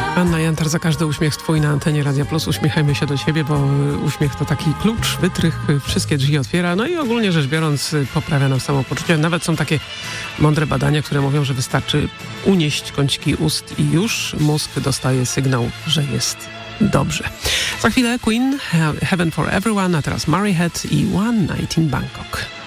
Anna Jantar, za każdy uśmiech twój na antenie Radia Plus. Uśmiechajmy się do siebie, bo uśmiech to taki klucz, wytrych, wszystkie drzwi otwiera. No i ogólnie rzecz biorąc poprawia nam samopoczucie. Nawet są takie mądre badania, które mówią, że wystarczy unieść kąciki ust i już mózg dostaje sygnał, że jest dobrze. Za chwilę Queen, Heaven for Everyone, a teraz Murray Head i One Night in Bangkok.